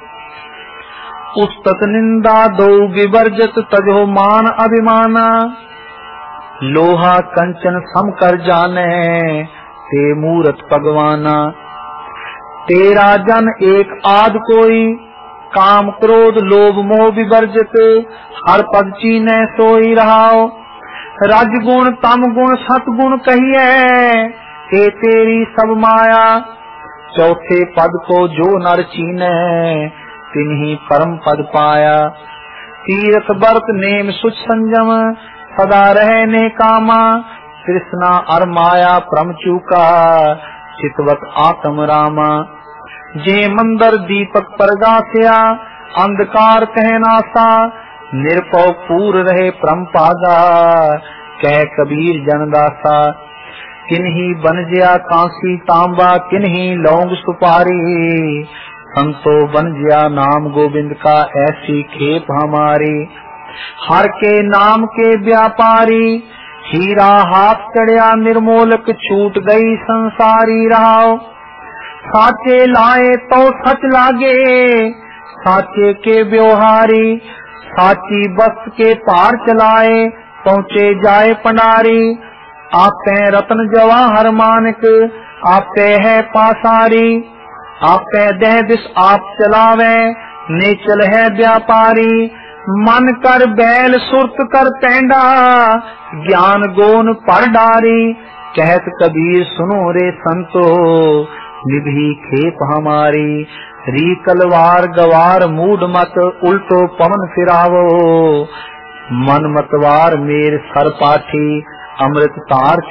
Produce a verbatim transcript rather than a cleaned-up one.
उस्तत निंदा दो विवर्जत तजो मान अभिमाना। लोहा कंचन सम कर जाने ते मूरत भगवाना। तेरा जन एक आद कोई काम क्रोध लोभ मोह विवर्जित। हर पद चीने सोई रहाओ। रजगुण तम गुण सतगुण कहिए ते तेरी सब माया। चौथे पद को जो नर चीने तिन्ही परम पद पाया। तीर्थ व्रत नेम सुच संयम सदा रहने कामा। कृष्णा अर माया परम चूका चितवत आत्म रामा। जे मंदर दीपक परगास्या अंधकार कहनासा। निरपौ पूर रहे परम पादा कह कबीर जनदासा। किन्ही बनजिया कांसी तांबा किन्ही लौंग सुपारी। संतो बनजिया नाम गोविंद का ऐसी खेप हमारी। हर के नाम के व्यापारी हीरा हाथ चढ़िया निर्मोलक छूट गई संसारी राव। साचे लाए तो सच लागे साचे के व्यवहारी। साची बस के पार चलाए पहुँचे जाए पंडारी। आपे रत्न जवाहर मानक आपे है पासारी। आपे दह दिस आप चलावे नेचल है व्यापारी। मन कर बैल सुरत कर पैंडा ज्ञान गोन पर डारी। कहत कबीर सुनो रे संतो निभी खेप हमारी। री तलवार गवार मूड मत उल्टो पवन फिरावो। मन मतवार मेर सर पाठी अमृत तार